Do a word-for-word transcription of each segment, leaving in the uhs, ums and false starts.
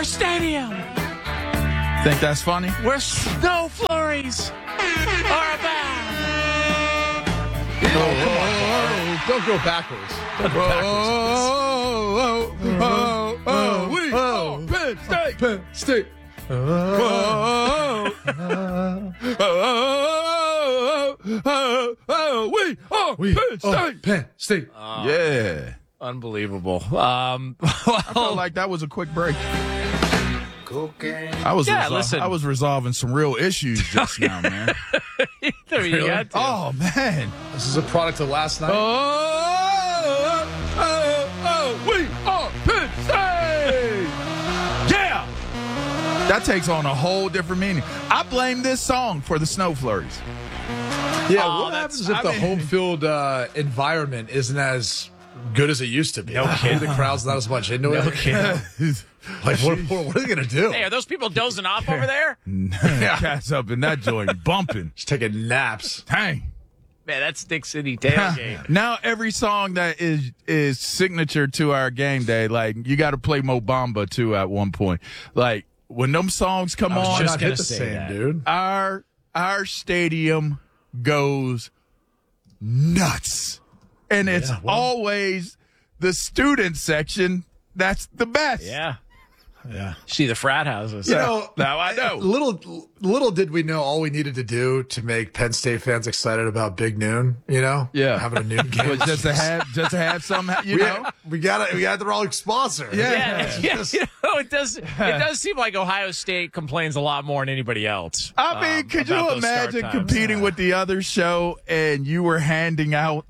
our stadium. Think that's funny? Where snow flurries are abound. Oh, come on, Carl. Don't go backwards. Don't go backwards. Oh, oh, oh, oh, oh, we Oh, Penn State. Penn State. Oh, oh, oh, oh, oh, oh, we are We Penn are State. Penn State. Yeah. Unbelievable. Um, I felt like that was a quick break. Cocaine. I was Yeah, resol- listen. I was resolving some real issues just now, man. there you Really? got to. Oh man. This is a product of last night. Oh, oh, oh, we are Penn State. Yeah. That takes on a whole different meaning. I blame this song for the snow flurries. Yeah, Oh, what that's- happens if I the mean- home field uh, environment isn't as good as it used to be? No kidding. The crowd's not as much into it. Like, what, what, what are they going to do? Hey, are those people dozing off over there? Cats up in that joint bumping. Just taking naps. Dang. Man, that's Dick City tailgate. Now every song that is is signature to our game day, like you got to play Mo Bamba too at one point. Like when them songs come was on, just Not gonna hit the say same, that. dude. our our stadium goes nuts, and it's Yeah, well- always the student section that's the best. Yeah. Yeah. See the frat houses. You know, Now I know. little little did we know all we needed to do to make Penn State fans excited about Big Noon. You know, Yeah. having a noon game. But just to have just to have some, you we, know. we got it. We got the wrong sponsor. Yeah. Yeah, yeah, you know, it does. It does seem like Ohio State complains a lot more than anybody else. I mean, um, could you about those start imagine times. competing with the other show and you were handing out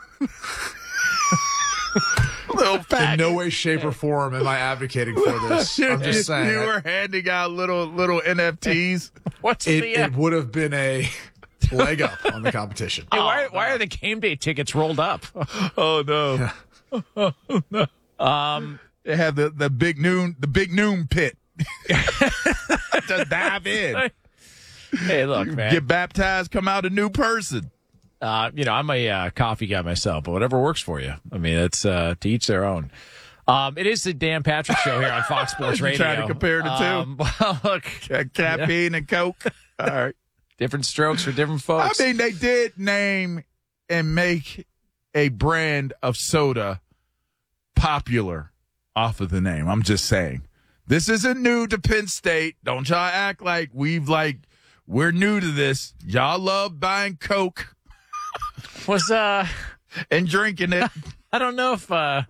little In packets? no way, shape, or form am I advocating for this. I'm just saying. You were handing out little little N F Ts. What's it, the? Uh, it would have been a leg up on the competition. hey, why, why are the game day tickets rolled up? Oh no! Um, They have the, the big noon the big noon pit to dive in, hey, look, man. get baptized, come out a new person. Uh, you know, I'm a uh, coffee guy myself, but whatever works for you. I mean, it's uh, to each their own. Um, it is the Dan Patrick Show here on Fox Sports You Radio. trying to compare the two? Um, well, look, Got caffeine and Coke. All right. different strokes for different I folks. mean, they did name and make a brand of soda popular off of the name. I'm just saying. This isn't new to Penn State. Don't y'all act like we've like we're new to this. Y'all love buying Coke was uh, and drinking it. I don't know if uh,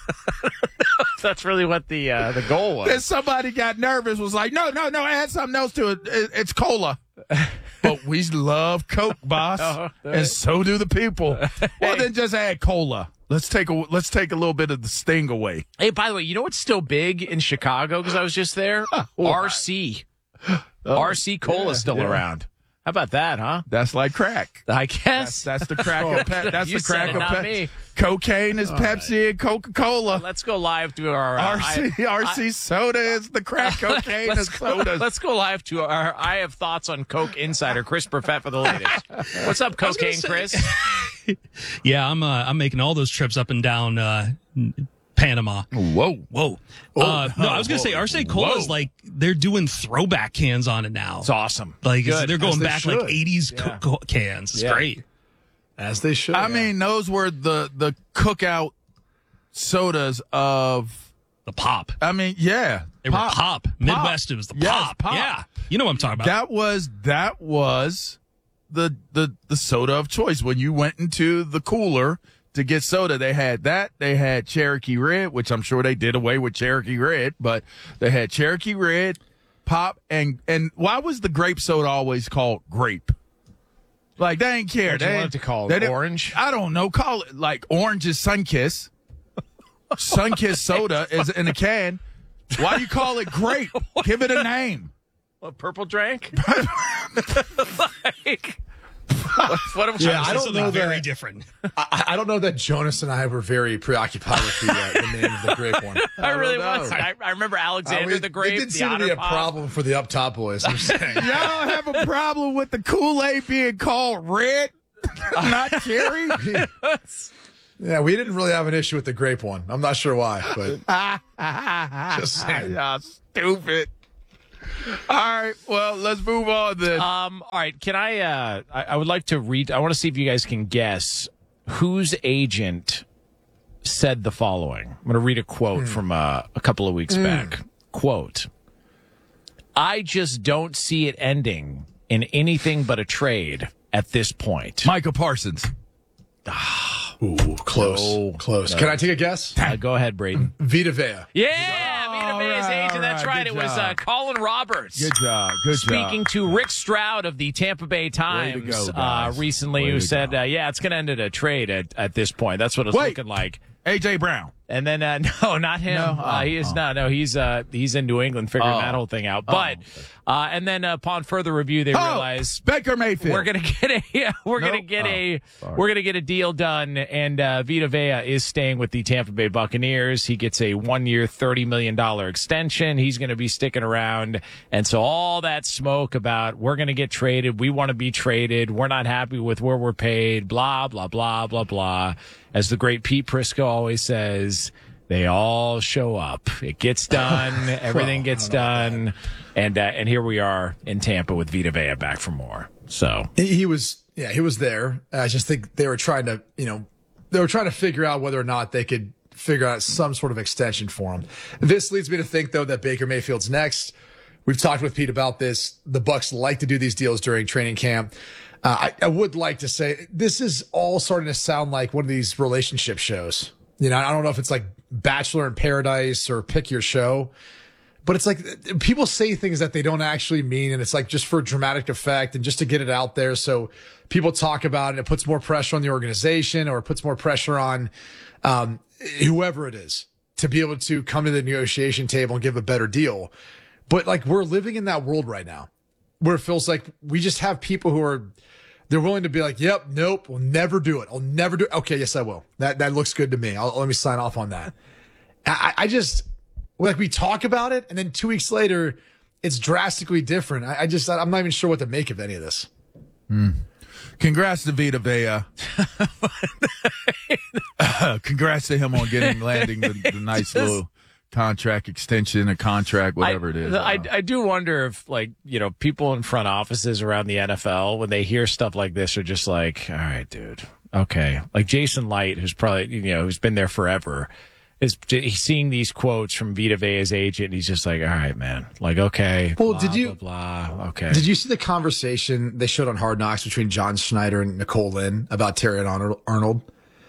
if that's really what the uh, the goal was. Then somebody got nervous, was like, no, no, no, add something else to it. It- It's cola. But we love Coke, boss, Oh, and so do the people. Well, then just add cola. Let's take a let's take a little bit of the sting away. Hey, by the way, you know what's still big in Chicago? Because I was just there. R C. R C Cola's still yeah. around. How about that, huh? That's like crack. I That's guess. that's the crack of pe- that's You the crack said it, of not pe- me. Cocaine is Pepsi and Coca Cola. Let's go live to our uh, R C I- R C soda is the crack cocaine Let's is go, soda. let's go live to our I Have Thoughts on Coke insider, Chris Perfett, for the latest. What's up, Cocaine Chris? Yeah, I'm uh, I'm making all those trips up and down uh, Panama. Whoa. Whoa. Uh, no, I was gonna say R C Cola is Whoa. like they're doing throwback cans on it now. It's awesome. Like it's- Good. they're going As they back should. like eighties Yeah. co- co- cans. It's Yeah. great. As they should. I mean, those were the the cookout sodas of. The pop. I mean, yeah, They were pop. Midwest, it was the Yes, pop. pop. Yeah. You know what I'm talking about. that was that was the the the soda of choice when you went into the cooler to get soda. They had that. They had Cherokee Red, which I'm sure they did away with Cherokee Red, but they had Cherokee Red, pop, and and why was the grape soda always called grape? Like they ain't care. What'd you They want it to call it? they didn't- Orange? I don't know. Call it like orange is Sunkiss. Sunkiss soda is in a can. Why you call it grape? Give it a name. What, purple drank? like, what, what am Yeah, I It's don't something know very that- different. I, I don't know that Jonas and I were very preoccupied with the, uh, the name of the grape one. I really know. was. I, I remember Alexander Uh, we- the Grape. It didn't the seem to be Otter a Pop. problem for the up top boys. I'm saying. Y'all have a problem with the Kool-Aid being called red, not cherry? Yeah, we didn't really have an issue with the grape one. I'm not sure why, but just saying. Yeah, stupid. All right, well, let's move on then. Um, all right, can I, uh, I, I would like to read, I want to see if you guys can guess whose agent said the following. I'm going to read a quote mm. from uh, a couple of weeks mm. back. Quote, I just don't see it ending in anything but a trade at this point. Micah Parsons. Ooh, close. No, close. no. Can I take a guess? Uh, go ahead, Braden. Vita Vea. Yeah, Vita Vea's right, agent. That's right, right. It good was uh, job. Colin Roberts. Good job. Good Speaking job. to Rick Stroud of the Tampa Bay Times go, uh, guys. recently, Way who to said, go. uh, yeah, it's going to end at a trade at, at this point. That's what it's Wait. looking like. A J. Brown. And then, uh, no, not him. No? Uh, Oh, he is oh. not. No, he's uh, he's in New England figuring Oh. that whole thing out. But, Oh, uh, and then uh, upon further review, they Oh, realize Baker Mayfield. we're gonna get a yeah, we're gonna Nope. get Oh, a sorry. we're gonna get a deal done, and uh, Vita Vea is staying with the Tampa Bay Buccaneers. He gets a one year, thirty million dollar extension. He's gonna be sticking around, and so all that smoke about we're gonna get traded, we want to be traded, we're not happy with where we're paid, blah blah blah blah blah. As the great Pete Prisco always says, they all show up. It gets done. Everything gets done. And uh, and here we are in Tampa with Vita Vea back for more. So He, he was, yeah, he was there. I just think they were trying to, you know, they were trying to figure out whether or not they could figure out some sort of extension for him. This leads me to think, though, that Baker Mayfield's next. We've talked with Pete about this. The Bucs like to do these deals during training camp. Uh, I, I would like to say this is all starting to sound like one of these relationship shows. You know, I don't know if it's like Bachelor in Paradise or Pick Your Show, but it's like people say things that they don't actually mean. And it's like just for dramatic effect and just to get it out there. So people talk about it. It puts more pressure on the organization or it puts more pressure on um, whoever it is to be able to come to the negotiation table and give a better deal. But like we're living in that world right now where it feels like we just have people who are, they're willing to be like, yep, nope, we'll never do it. I'll never do it. Okay, yes, I will. That that looks good to me. I'll, let me sign off on that. I, I just, like we talk about it and then two weeks later, it's drastically different. I, I just, I'm not even sure what to make of any of this. Mm. Congrats to Vita Vea. uh, congrats to him on getting, landing the, the nice little contract extension, a contract, whatever I, it is. I, I, I do wonder if, like, you know, people in front offices around the N F L, when they hear stuff like this, are just like, all right, dude, okay. Like Jason Light, who's probably, you know, who's been there forever, is he's seeing these quotes from Vita Vea's agent, and he's just like, all right, man. Like, okay. Well, blah, did you, blah, blah, okay. Did you see the conversation they showed on Hard Knocks between John Schneider and Nicole Lynn about Terry Arnold?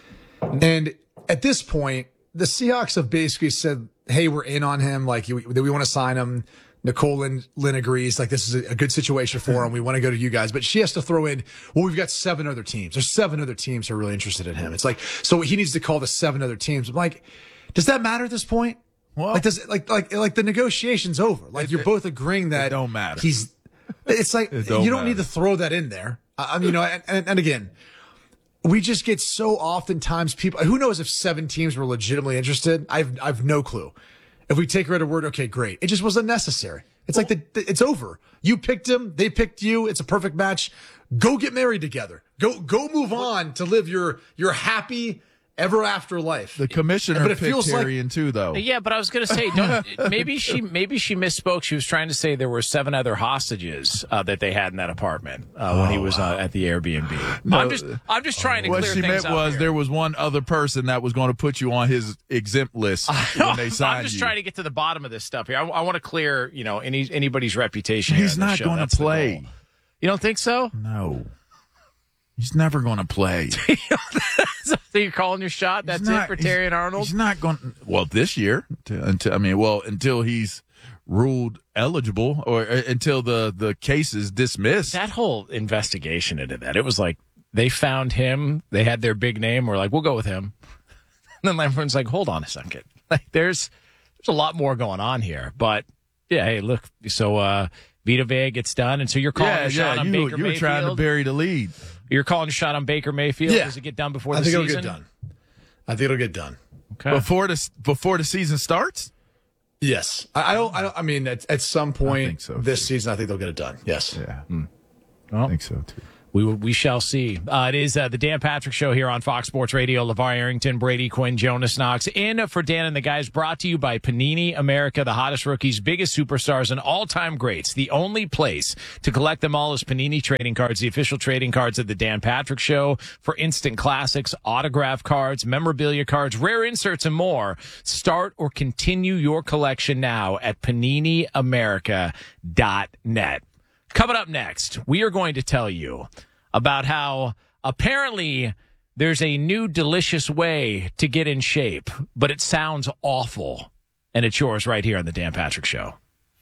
And at this point, the Seahawks have basically said, hey, we're in on him. Like, we, we want to sign him. Nicole Lynn, Lynn agrees. Like, this is a, a good situation for him. We want to go to you guys. But she has to throw in, well, we've got seven other teams. There's seven other teams who are really interested in him. It's like, so he needs to call the seven other teams. I'm like, does that matter at this point? Well, like, does like, like, like the negotiation's over. Like, it, you're both agreeing that it don't matter. He's, it's like, it don't you don't matter. need to throw that in there. I, I mean, you know, and, and, and again, we just get so oftentimes people, who knows if seven teams were legitimately interested? I've, I've no clue. If we take her at her word, okay, great. It just wasn't necessary. It's like the, it's over. You picked him. They picked you. It's a perfect match. Go get married together. Go, go move on to live your, your happy ever after life. The commissioner but it picked feels Tyrion like, too, though. Yeah, but I was going to say, don't, maybe she maybe she misspoke. She was trying to say there were seven other hostages uh, that they had in that apartment uh, when Oh, he was wow. uh, at the Airbnb. No, I'm just I'm just trying to what clear she things meant up was here. there was one other person that was going to put you on his exempt list when they signed I'm just you. trying to get to the bottom of this stuff here. I, I want to clear, you know, any anybody's reputation. He's here on not this show. going to That's the play. goal. You don't think so? No. He's never going to play. So you're calling your shot? That's He's not- it for he's- Terry and Arnold? He's not going. Well, this year, until, until I mean, well, until he's ruled eligible, or uh, until the the case is dismissed. That whole investigation into that, it was like they found him. They had their big name. We're like, we'll go with him. And then everyone's like, hold on a second. Like, there's there's a lot more going on here. But yeah, hey, look. So uh, Vita Vea gets done, and so you're calling yeah, a shot yeah. on You, Baker you were Mayfield. trying to bury the lead. You're calling a shot on Baker Mayfield. Yeah. Does it get done before I the think season? it'll get done. I think it'll get done. Okay. Before the before the season starts. Yes. I, I don't, I don't, I mean, at, at some point think so, this too. season, I think they'll get it done. Yes. Yeah, Well, I think so too. We we shall see. Uh, it is uh, the Dan Patrick Show here on Fox Sports Radio. LeVar Arrington, Brady Quinn, Jonas Knox. In for Dan and the guys, brought to you by Panini America, the hottest rookies, biggest superstars, and all-time greats. The only place to collect them all is Panini Trading Cards, the official trading cards of the Dan Patrick Show for instant classics, autograph cards, memorabilia cards, rare inserts, and more. Start or continue your collection now at panini america dot net. Coming up next, we are going to tell you about how apparently there's a new delicious way to get in shape, but it sounds awful. And it's yours right here on the Dan Patrick Show.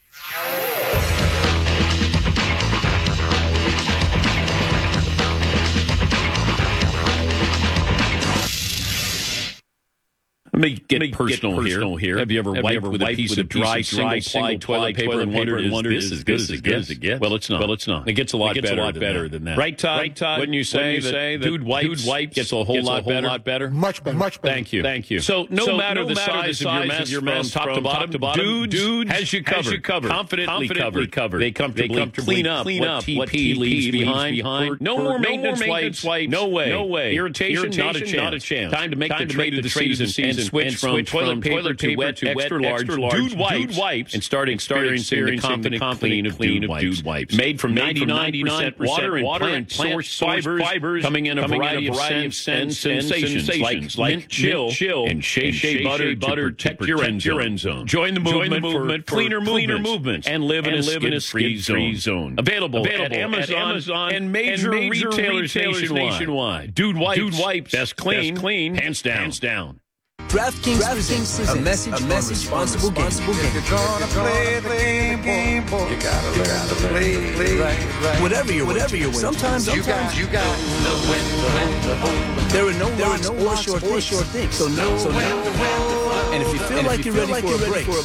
Let me get, Let me personal, get personal here. here. Have you ever Have wiped, you ever with, wiped a piece with a dry, single-ply toilet paper, paper and wondered, is wondered, this as good as it gets? It well, it's not. Well, it's not. It gets a lot, gets better, a lot than better than that. Right, Todd? Right, Todd? Wouldn't you say, you that, say that dude wipes, dude wipes gets a whole, gets lot, a whole better? lot better? Much better. Much better. Thank you. Thank you. So no so matter no the size of your mess, your mess top to bottom, to bottom, dude has you covered. Confidently covered. They comfortably clean up what T P leaves behind. No more maintenance wipes. No way. No way. Irritation, not a chance. Time to make the trade of the season and switch from toilet paper to wet to extra large dude wipes and start experiencing the confident clean of dude wipes. Made from ninety-nine percent water and plant source fibers, coming in a variety of scents and sensations like chill, chill, and shea butter to protect your end zone. Join the movement for cleaner movements and live in a skid-free zone. Available at Amazon and major retailers nationwide. Dude wipes, best clean, hands down. DraftKings, DraftKings presents a message, a message responsible game. If you're gonna play the game, game boy, you gotta learn to play, play right, right. Whatever you're, whatever you're, sometimes, sometimes you got, you got know when to hold the hold. There are no, there are no or short things. Short things. So no, so no. And if you feel like you're ready for a break, for a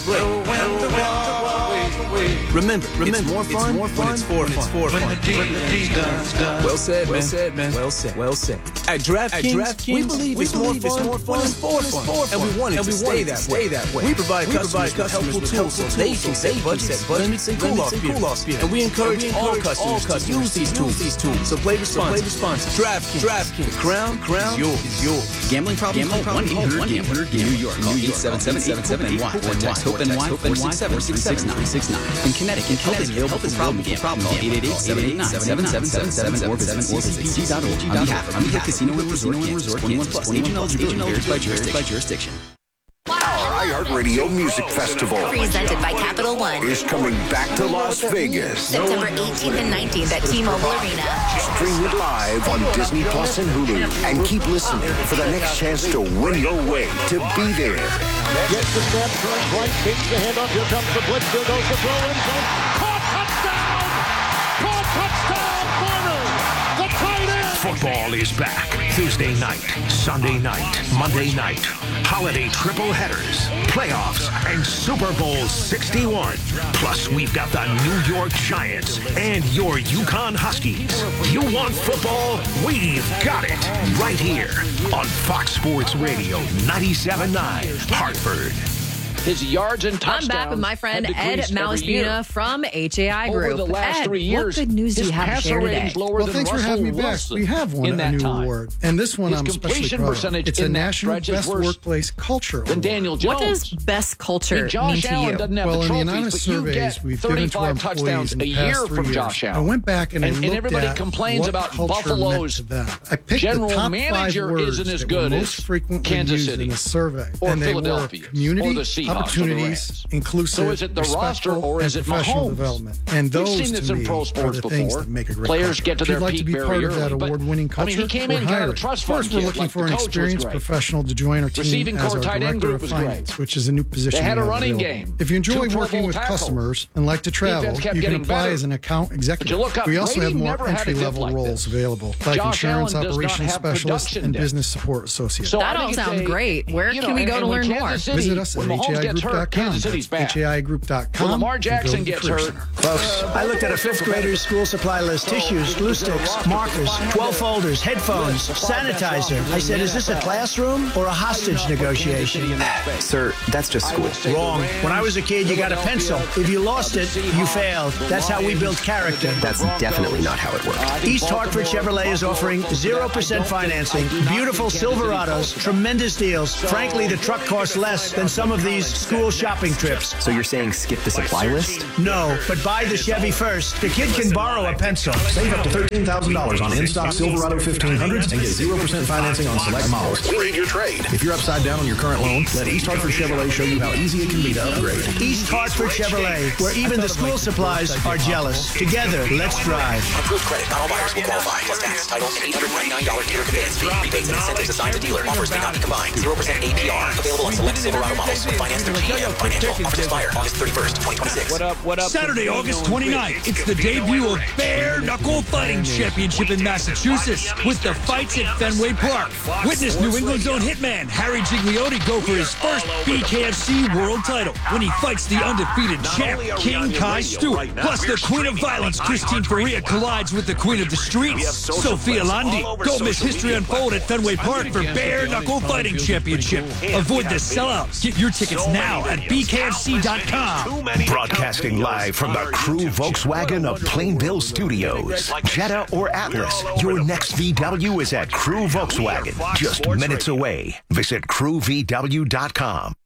break. Remember, remember, it's more fun, it's more fun when it's for fun. When the G is done. Well said, well said, man. Well said, well said. At DraftKings, we believe it's more fun when it's for fun, and we want it to stay that way. We provide customers with helpful tools so they can set budgets, limits, and cool off periods. And we encourage all customers to use these tools. So play responsibly. DraftKings, DraftKings, the crown, crown is yours. Gambling problem? Call one eight hundred gambler. New York, call eight seven seven eight seven seven Y or text HOPE N Y four six seven six seven six nine. In Connecticut, Connecticut, help is problem problem. Call eight eight eight seven eight nine seven seven seven seven or visit c c p g dot org on behalf of Amica Casino and Resort Kansas. twenty-one plus. Age and eligibility varies by jurisdiction. Our iHeartRadio Music Festival, presented by Capital One, is coming back to Las Vegas. September eighteenth and nineteenth at T-Mobile Arena. Stream it live on Disney Plus and Hulu. And keep listening for the next chance to win your way to be there. Gets the snap, turns right, takes the handoff. Here comes the blitz. There goes the throw in zone. Caught touchdown! Caught touchdown! Warner, the tight end. Football is back. Tuesday night, Sunday night, Monday night. Holiday triple headers, playoffs, and Super Bowl sixty-one. Plus, we've got the New York Giants and your Yukon Huskies. You want football? We've got it. Right here on Fox Sports Radio ninety-seven point nine, Hartford. His yards and touchdowns. I'm back with my friend Ed Malaspina from H A I Group. Over the last Ed, three years, what good news do you have to share today? Well, thanks for having me back. We have won a new time. award, and this one His I'm especially proud of. It's a National Best Workplace Culture Award. Daniel Jones. What does best culture and Josh mean to Allen you? Doesn't have well, the in trophies, the anonymous surveys we've given to our employees in the past three years, Josh Allen. I went back and, and, I looked and everybody at complains what about culture Buffalo's meant to them. I picked general the top manager five words isn't as that good were as most frequently Kansas used City in the survey, or and they were Philadelphia community, or the Seahawks opportunities, inclusive, So is it the roster respectful, or is and it professional Mahomes? development. And those, We've seen this to in me, pro are sports the things before. that make a great Players culture. get to If you'd their like peak to be very part of early, that but, award-winning I mean, culture, he came we're in kind of a hiring. trust fund First, we're kid, looking like for the an coach was experienced great. professional to join our team Receiving as core our tight end director group of was finance, great. which is a new position. They had we a have running available. game. If you enjoy Two Pro working Bowl with tackles. customers and like to travel, Defense kept you can getting apply better. as an account executive. But you look up, We also Brady have more never had a entry-level dip like roles this. available, like Josh insurance Allen does not operations have specialist production and depth. business support associate. So That I all think it's sounds a- great. Where you can know, we and- go to and when learn more? Kansas City, Visit us at when H A I gets hurt, Kansas City's bad. H A I group dot com. When Lamar Jackson gets hurt. Folks, I looked at a fifth grader's school supply list. Tissues, glue sticks, markers, twelve folders, headphones, sanitizer. I said, is this a classroom or a hostage negotiation? Sir, that's just school. Wrong. When I was a kid, you got a pencil. If you lost it, you failed. That's how we build character. That's definitely not how it worked. East Hartford Chevrolet is offering zero percent financing, beautiful Silverados, tremendous deals. Frankly, the truck costs less than some of these school shopping trips. So you're saying skip the supply list? No, but buy the Chevy first. The kid can borrow a pencil. Save up to thirteen thousand dollars on in-stock Silverado fifteen hundreds and get zero percent financing on select models. We need your trade. If you're upside down on your current loan, let East Hartford Chevrolet show you how easy it can be to upgrade. East Hartford Chevrolet, where even the school supplies are jealous. Together, let's drive. Approved credit. Not all buyers will qualify. Plus tax, title, and eight hundred ninety-nine dollars dealer conveyance fee. Rebates and incentives assigned to dealer. Offers may not be combined. zero percent A P R. Available on select Silverado models. Finance through G M Financial. Offers expire August thirty-first, twenty twenty-six. What up, what up? Saturday, August twenty-ninth. It's the debut of Bare Knuckle Fighting Championship in Massachusetts with the fights at Fenway Park. Witness New England's own hitman Harry Gigliotti go for his first B K F C world title when he fights the undefeated champ King Kai Stewart. Plus the Queen of Violence Christine Faria collides with the Queen of the Streets Sophia Landi. Don't miss history unfold at Fenway Park for Bare Knuckle Fighting Championship. Avoid the sellouts. Get your tickets now at B K F C dot com. Broadcasting live from the Crew Volkswagen of Plainville Studios. Jetta or Atlas, your next V W is at Crew Volkswagen. Just minutes away. Visit crew v w dot com.